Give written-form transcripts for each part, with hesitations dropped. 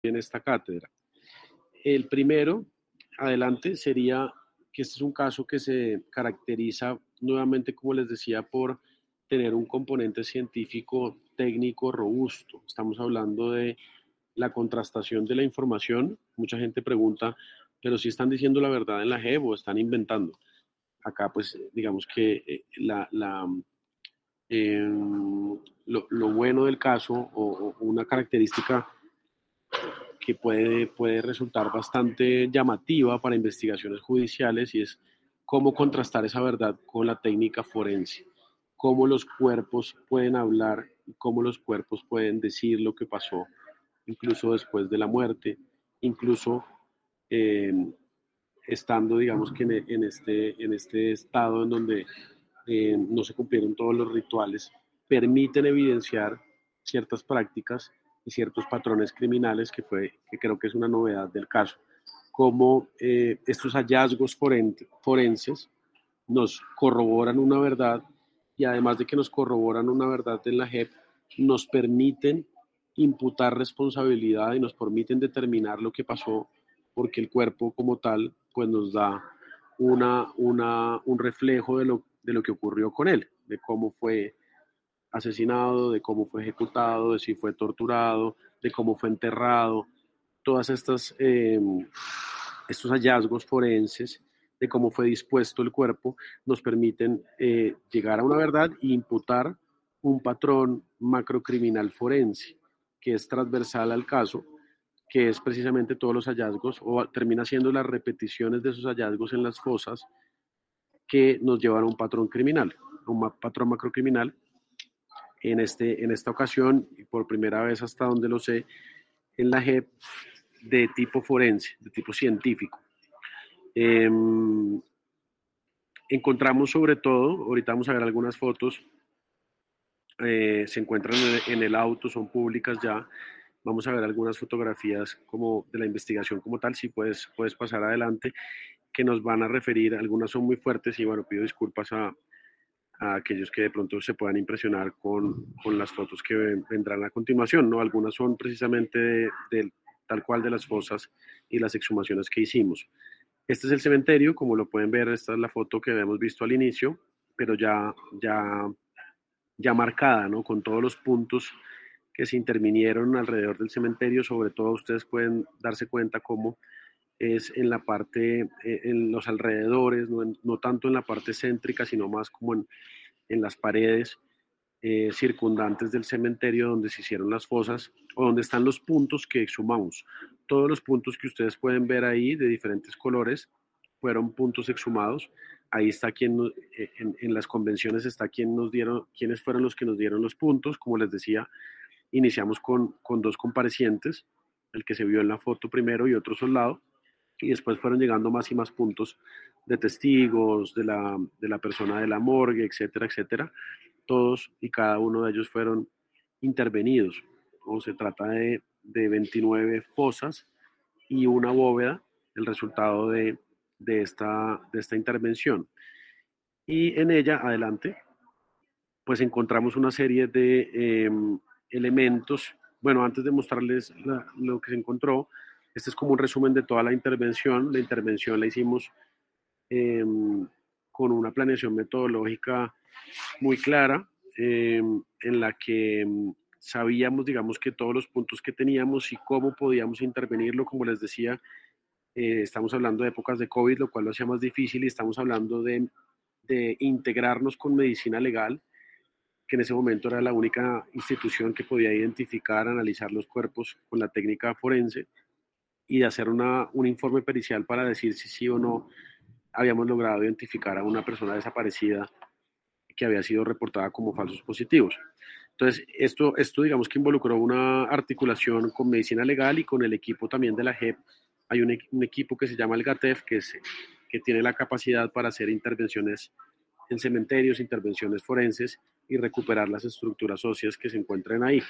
en esta cátedra. El primero, adelante, sería que este es un caso que se caracteriza nuevamente, como les decía, por tener un componente científico técnico robusto. Estamos hablando de la contrastación de la información. Mucha gente pregunta, pero si están diciendo la verdad en la JEP o están inventando. Acá, pues, digamos que lo bueno del caso o una característica que puede resultar bastante llamativa para investigaciones judiciales y es cómo contrastar esa verdad con la técnica forense, cómo los cuerpos pueden hablar, cómo los cuerpos pueden decir lo que pasó, incluso después de la muerte, incluso eh, estando, digamos que en este estado en donde no se cumplieron todos los rituales, permiten evidenciar ciertas prácticas y ciertos patrones criminales que creo que es una novedad del caso. Cómo estos hallazgos forenses nos corroboran una verdad y además de que nos corroboran una verdad en la JEP, nos permiten imputar responsabilidad y nos permiten determinar lo que pasó porque el cuerpo como tal pues nos da un reflejo de lo que ocurrió con él, de cómo fue asesinado, de cómo fue ejecutado, de si fue torturado, de cómo fue enterrado, todas estos hallazgos forenses de cómo fue dispuesto el cuerpo nos permiten llegar a una verdad e imputar un patrón macrocriminal forense que es transversal al caso, que es precisamente todos los hallazgos o termina siendo las repeticiones de esos hallazgos en las fosas que nos llevan a un patrón criminal, un patrón macrocriminal. En esta ocasión, y por primera vez hasta donde lo sé, en la JEP de tipo forense, de tipo científico. Eh, encontramos sobre todo, ahorita vamos a ver algunas fotos, se encuentran en el auto, son públicas ya. Vamos a ver algunas fotografías como de la investigación como tal, si puedes pasar adelante, que nos van a referir, algunas son muy fuertes y bueno, pido disculpas a aquellos que de pronto se puedan impresionar con las fotos que vendrán a continuación, ¿no? Algunas son precisamente tal cual de las fosas y las exhumaciones que hicimos. Este es el cementerio, como lo pueden ver, esta es la foto que habíamos visto al inicio, pero ya marcada, ¿no? Con todos los puntos que se intervinieron alrededor del cementerio, sobre todo ustedes pueden darse cuenta cómo es en la parte, en los alrededores, no tanto en la parte céntrica, sino más como en las paredes circundantes del cementerio donde se hicieron las fosas o donde están los puntos que exhumamos. Todos los puntos que ustedes pueden ver ahí de diferentes colores fueron puntos exhumados. Ahí está en las convenciones está quiénes fueron los que nos dieron los puntos. Como les decía, iniciamos con dos comparecientes, el que se vio en la foto primero y otro soldado, y después fueron llegando más y más puntos de testigos, de la persona de la morgue, etcétera, etcétera. Todos y cada uno de ellos fueron intervenidos. ¿No? Se trata de 29 fosas y una bóveda, el resultado de esta intervención. Y en ella, adelante, pues encontramos una serie de elementos. Bueno, antes de mostrarles lo que se encontró, este es como un resumen de toda la intervención. La intervención la hicimos eh, con una planeación metodológica muy clara, en la que sabíamos, digamos, que todos los puntos que teníamos y cómo podíamos intervenirlo. Como les decía, estamos hablando de épocas de COVID, lo cual lo hacía más difícil, y estamos hablando de integrarnos con medicina legal, que en ese momento era la única institución que podía identificar, analizar los cuerpos con la técnica forense y de hacer un informe pericial para decir si sí o no habíamos logrado identificar a una persona desaparecida que había sido reportada como falsos positivos. Entonces, esto digamos que involucró una articulación con medicina legal y con el equipo también de la JEP. Hay un equipo que se llama el GATEF, que tiene la capacidad para hacer intervenciones en cementerios, intervenciones forenses y recuperar las estructuras óseas que se encuentren ahí.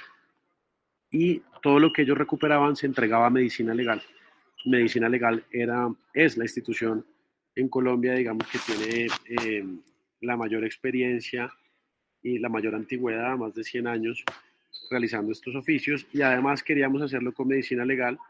Y todo lo que ellos recuperaban se entregaba a medicina legal. Medicina legal es la institución en Colombia, digamos, que tiene la mayor experiencia y la mayor antigüedad, más de 100 años, realizando estos oficios y además queríamos hacerlo con medicina legal